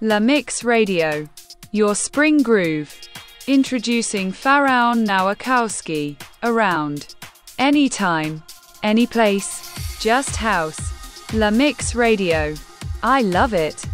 La Mix Radio. Your spring groove. Introducing Pharaon Nowakowski. Around. Anytime. Any place. Just house. La Mix Radio. I love it.